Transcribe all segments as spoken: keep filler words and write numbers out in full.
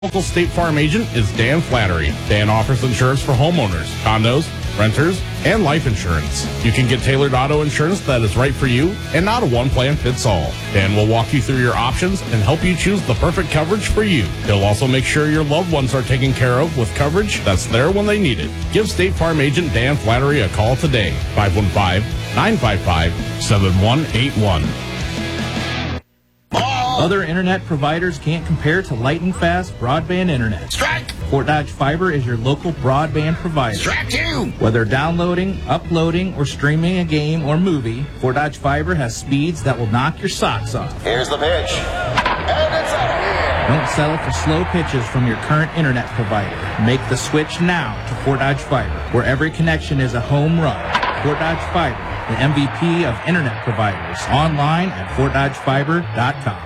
Local State Farm agent is Dan Flattery. Dan offers insurance for homeowners, condos, renters, and life insurance. You can get tailored auto insurance that is right for you and not a one-plan-fits-all. Dan will walk you through your options and help you choose the perfect coverage for you. He'll also make sure your loved ones are taken care of with coverage that's there when they need it. Give State Farm agent Dan Flattery a call today. five one five, nine five five, seven one eight one. Other internet providers can't compare to lightning fast broadband internet. Strike! Fort Dodge Fiber is your local broadband provider. Strike two! Whether downloading, uploading, or streaming a game or movie, Fort Dodge Fiber has speeds that will knock your socks off. Here's the pitch. And it's out of here. Don't settle for slow pitches from your current internet provider. Make the switch now to Fort Dodge Fiber, where every connection is a home run. Fort Dodge Fiber, the M V P of internet providers. Online at fort dodge fiber dot com.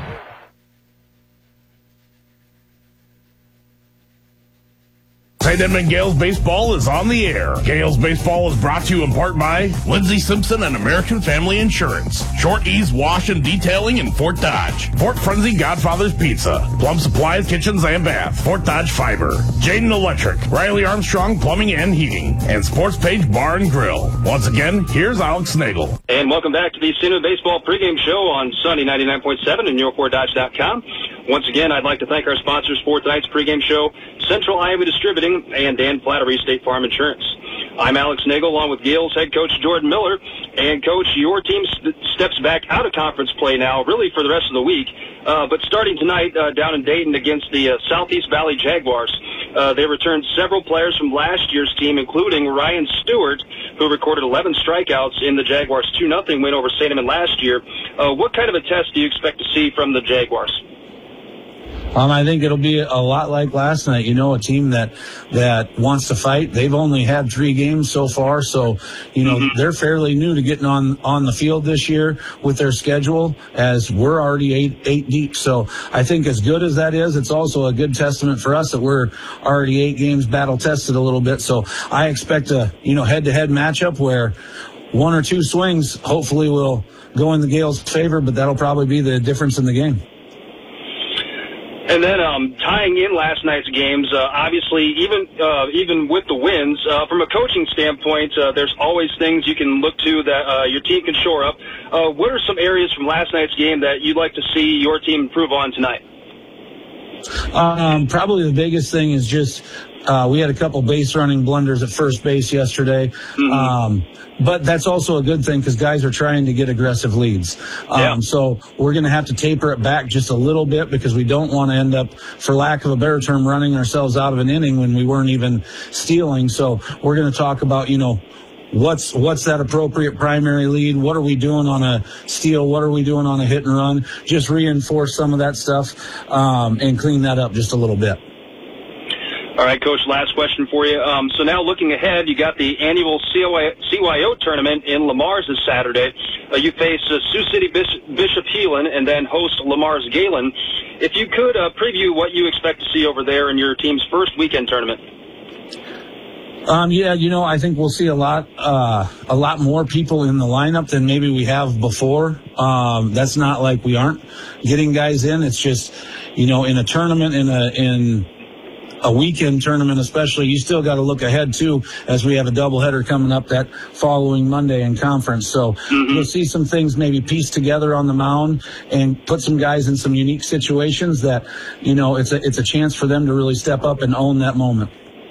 Saint Edmund Gales Baseball is on the air. Gales Baseball is brought to you in part by Lindsay Simpson and American Family Insurance, Short Ease Wash and Detailing in Fort Dodge, Fort Frenzy Godfather's Pizza, Plum Supply Kitchens and Bath, Fort Dodge Fiber, Jaden Electric, Riley Armstrong Plumbing and Heating, and Sports Page Bar and Grill. Once again, here's Alex Nagel. And welcome back to the Saint Edmund Baseball pregame show on Sunny ninety-nine point seven and your fort dodge dot com. Once again, I'd like to thank our sponsors for tonight's pregame show, Central Iowa Distributing and Dan Flattery State Farm Insurance. I'm Alex Nagel, along with Gales head coach Jordan Miller. And, Coach, your team st- steps back out of conference play now, really for the rest of the week. Uh, but starting tonight uh, down in Dayton against the uh, Southeast Valley Jaguars, uh, they returned several players from last year's team, including Ryan Stewart, who recorded eleven strikeouts in the Jaguars' two nothing win over Saint Edmund last year. Uh, what kind of a test do you expect to see from the Jaguars? Um, I think it'll be a lot like last night. You know, a team that that wants to fight. They've only had three games so far, so you know mm-hmm. they're fairly new to getting on on the field this year with their schedule. As we're already eight eight deep, so I think as good as that is, it's also a good testament for us that we're already eight games battle tested a little bit. So I expect a you know head to head matchup where one or two swings hopefully will go in the Gales' favor, but that'll probably be the difference in the game. And then um, tying in last night's games, uh, obviously, even uh, even with the wins, uh, from a coaching standpoint, uh, there's always things you can look to that uh, your team can shore up. Uh, what are some areas from last night's game that you'd like to see your team improve on tonight? Um, probably the biggest thing is just uh, we had a couple base running blunders at first base yesterday. Mm-hmm. Um, but that's also a good thing because guys are trying to get aggressive leads. Um, yeah. So we're going to have to taper it back just a little bit because we don't want to end up, for lack of a better term, running ourselves out of an inning when we weren't even stealing. So we're going to talk about, you know, What's what's that appropriate primary lead? What are we doing on a steal? What are we doing on a hit and run? Just reinforce some of that stuff um, and clean that up just a little bit. All right, Coach, last question for you. Um, so now looking ahead, you got the annual C Y O tournament in Lamar's this Saturday. Uh, you face uh, Sioux City Bishop, Bishop Heelan and then host Lamar's Galen. If you could uh, preview what you expect to see over there in your team's first weekend tournament. Um, yeah, you know, I think we'll see a lot, uh, a lot more people in the lineup than maybe we have before. Um, that's not like we aren't getting guys in. It's just, you know, in a tournament, in a, in a weekend tournament especially, you still got to look ahead too, as we have a doubleheader coming up that following Monday in conference. So mm-hmm. you'll see some things maybe pieced together on the mound and put some guys in some unique situations that, you know, it's a, it's a chance for them to really step up and own that moment.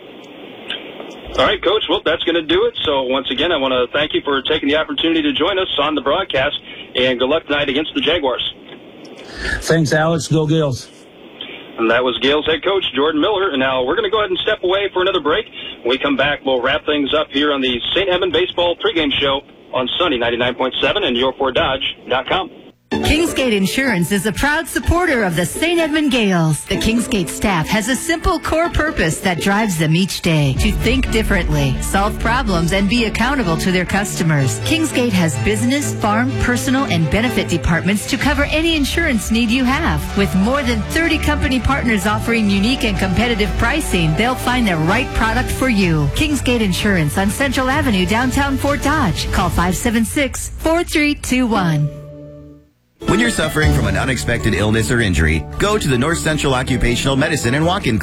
All right, Coach. Well, that's going to do it. So once again, I want to thank you for taking the opportunity to join us on the broadcast, and good luck tonight against the Jaguars. Thanks, Alex. Go Gales. And that was Gales head coach Jordan Miller. And now we're going to go ahead and step away for another break. When we come back, we'll wrap things up here on the Saint Edmund Baseball pregame show on Sunny ninety-nine point seven and your fort dodge dot com. Kingsgate Insurance is a proud supporter of the Saint Edmund Gales. The Kingsgate staff has a simple core purpose that drives them each day: to think differently, solve problems, and be accountable to their customers. Kingsgate has business, farm, personal, and benefit departments to cover any insurance need you have. With more than thirty company partners offering unique and competitive pricing, they'll find the right product for you. Kingsgate Insurance on Central Avenue, downtown Fort Dodge. Call five seven six, four three two one. When you're suffering from an unexpected illness or injury, go to the North Central Occupational Medicine and Walk-In